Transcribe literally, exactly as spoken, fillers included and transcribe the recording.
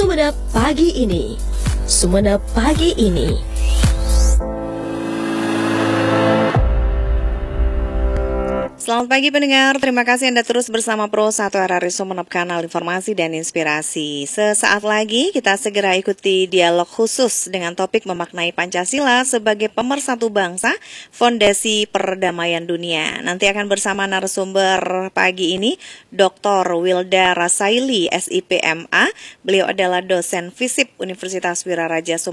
Sumenep Pagi Ini. Sumenep Pagi Ini. Selamat pagi pendengar, terima kasih Anda terus bersama Pro satu R R I Sumenep, kanal informasi dan inspirasi. Sesaat lagi kita segera ikuti dialog khusus dengan topik memaknai Pancasila sebagai pemersatu bangsa, fondasi perdamaian dunia. Nanti akan bersama narasumber pagi ini, Doktor Wilda Rasaili, S I P M A. Beliau adalah dosen FISIP Universitas Wiraraja Sumenep.